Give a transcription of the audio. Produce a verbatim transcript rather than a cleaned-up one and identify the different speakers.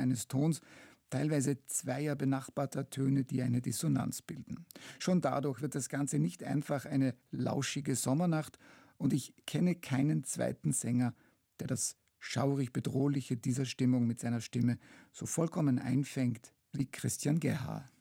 Speaker 1: eines Tons, teilweise zweier benachbarter Töne, die eine Dissonanz bilden. Schon dadurch wird das Ganze nicht einfach eine lauschige Sommernacht, und ich kenne keinen zweiten Sänger, der das schaurig Bedrohliche dieser Stimmung mit seiner Stimme so vollkommen einfängt wie Christian Gerha.